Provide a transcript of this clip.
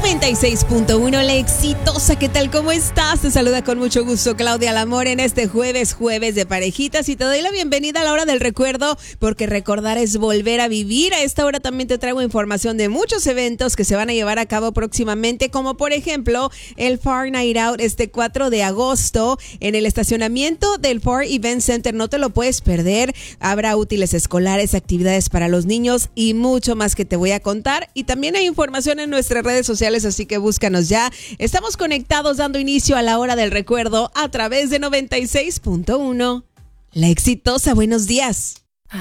96.1, la exitosa, ¿qué tal? ¿Cómo estás? Te saluda con mucho gusto Claudia Lamor en este jueves de parejitas y te doy la bienvenida a la hora del recuerdo porque recordar es volver a vivir. A esta hora también te traigo información de muchos eventos que se van a llevar a cabo próximamente, como por ejemplo el Far Night Out este 4 de agosto en el estacionamiento del Far Event Center. No te lo puedes perder. Habrá útiles escolares, actividades para los niños y mucho más que te voy a contar. Y también hay información en nuestras redes sociales, así que búscanos ya. Estamos conectados dando inicio a la hora del recuerdo a través de 96.1. La exitosa, buenos días.